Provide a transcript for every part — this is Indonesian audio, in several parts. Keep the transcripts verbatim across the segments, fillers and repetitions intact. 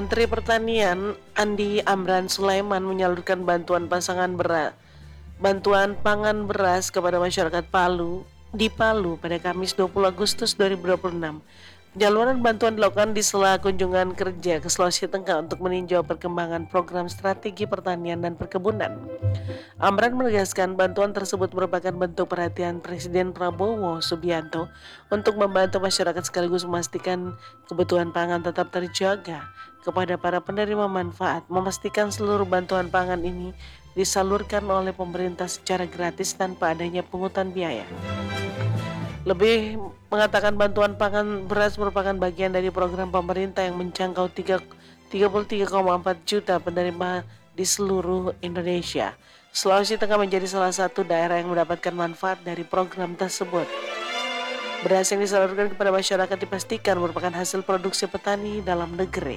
Menteri Pertanian Andi Amran Sulaiman menyalurkan bantuan pasangan beras, bantuan pangan beras kepada masyarakat Palu di Palu pada Kamis dua puluh Agustus dua ribu dua puluh enam. Penyaluran bantuan dilakukan di sela kunjungan kerja ke Sulawesi Tengah untuk meninjau perkembangan program strategi pertanian dan perkebunan. Amran menegaskan bantuan tersebut merupakan bentuk perhatian Presiden Prabowo Subianto untuk membantu masyarakat sekaligus memastikan kebutuhan pangan tetap terjaga. Kepada para penerima manfaat, memastikan seluruh bantuan pangan ini disalurkan oleh pemerintah secara gratis tanpa adanya pungutan biaya. Lebih mengatakan bantuan pangan beras merupakan bagian dari program pemerintah yang menjangkau tiga puluh tiga koma empat juta penerima di seluruh Indonesia. Sulawesi Tengah menjadi salah satu daerah yang mendapatkan manfaat dari program tersebut. Beras yang disalurkan kepada masyarakat dipastikan merupakan hasil produksi petani dalam negeri.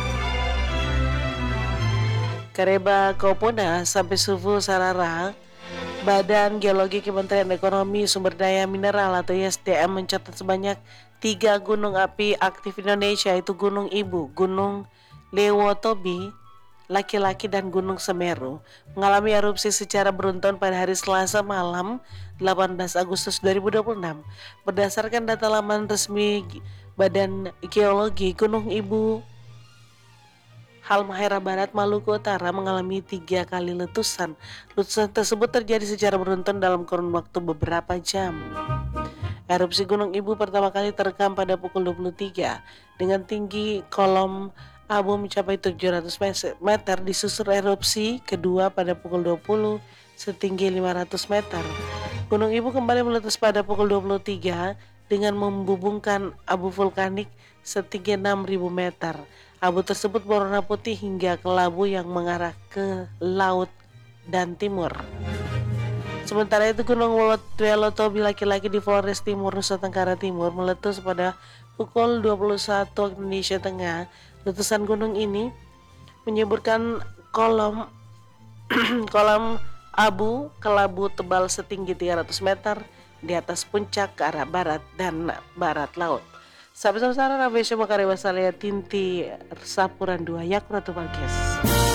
Kareba Kopona sampai Sufu Sarara, Badan Geologi Kementerian Ekonomi Sumber Daya Mineral atau I S D M mencatat sebanyak tiga gunung api aktif Indonesia, yaitu Gunung Ibu, Gunung Lewotobi, Laki-Laki, dan Gunung Semeru mengalami erupsi secara beruntun pada hari Selasa malam delapan belas Agustus dua ribu dua puluh enam. Berdasarkan data laman resmi Badan Geologi, Gunung Ibu Halmahera Barat, Maluku Utara mengalami tiga kali letusan. Letusan tersebut terjadi secara beruntun dalam kurun waktu beberapa jam. Erupsi Gunung Ibu pertama kali terekam pada pukul dua puluh tiga dengan tinggi kolom abu mencapai tujuh ratus meter, disusul erupsi kedua pada pukul dua puluh setinggi lima ratus meter. Gunung Ibu kembali meletus pada pukul dua puluh tiga dengan membubungkan abu vulkanik setinggi enam ribu meter. Abu tersebut berwarna putih hingga kelabu yang mengarah ke laut dan timur. Sementara itu, Gunung Welotobi Laki-Laki di Flores Timur, Nusa Tenggara Timur meletus pada pukul dua puluh satu waktu Indonesia Tengah. Letusan gunung ini menyuburkan kolom kolam abu kelabu tebal setinggi tiga ratus meter di atas puncak ke arah barat dan barat laut. Sahabat-sahabat Rabesha Makarewa Salaya Tinti Sapuran dua Yakratu Bagis.